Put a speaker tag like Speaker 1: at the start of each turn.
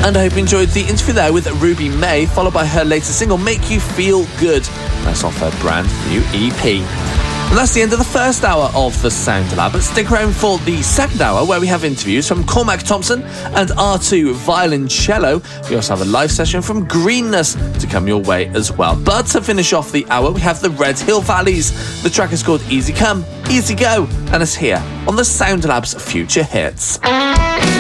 Speaker 1: And I hope you enjoyed the interview there with Ruby May, followed by her latest single, Make You Feel Good. That's off her brand new EP. And that's the end of the first hour of the Sound Lab. But stick around for the second hour, where we have interviews from Cormac Thompson and R2 Violoncello. We also have a live session from Greenness to come your way as well. But to finish off the hour, we have the Red Hill Valleys. The track is called Easy Come, Easy Go, and it's here on the Sound Lab's Future Hits.